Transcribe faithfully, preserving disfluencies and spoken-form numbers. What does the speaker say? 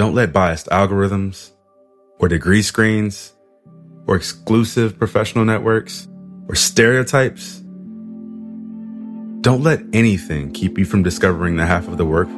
Don't let biased algorithms or degree screens or exclusive professional networks or stereotypes. Don't let anything keep you from discovering the half of the workforce